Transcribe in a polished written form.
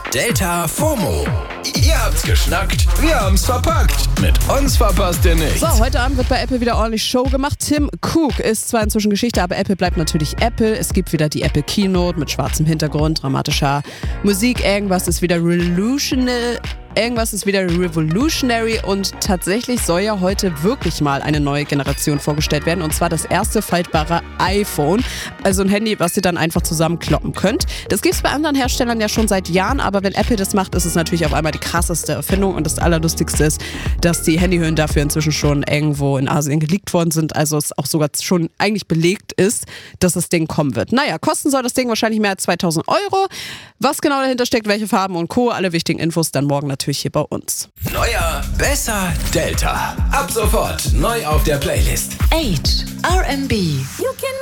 Delta FOMO. Ihr habt's geschnackt, wir haben's verpackt. Mit uns verpasst ihr nichts. So, heute Abend wird bei Apple wieder ordentlich Show gemacht. Tim Cook ist zwar inzwischen Geschichte, aber Apple bleibt natürlich Apple. Es gibt wieder die Apple Keynote mit schwarzem Hintergrund, dramatischer Musik. Irgendwas ist wieder revolutionary und tatsächlich soll ja heute wirklich mal eine neue Generation vorgestellt werden, und zwar das erste faltbare iPhone, also ein Handy, was ihr dann einfach zusammenkloppen könnt. Das gibt es bei anderen Herstellern ja schon seit Jahren, aber wenn Apple das macht, ist es natürlich auf einmal die krasseste Erfindung, und das Allerlustigste ist, dass die Handyhüllen dafür inzwischen schon irgendwo in Asien geleakt worden sind, also es auch sogar schon eigentlich belegt ist, dass das Ding kommen wird. Naja, kosten soll das Ding wahrscheinlich mehr als 2.000 €. Was genau dahinter steckt, welche Farben und Co., alle wichtigen Infos dann morgen natürlich hier bei uns. Neuer, besser Delta. Ab sofort neu auf der Playlist. Age, R&B.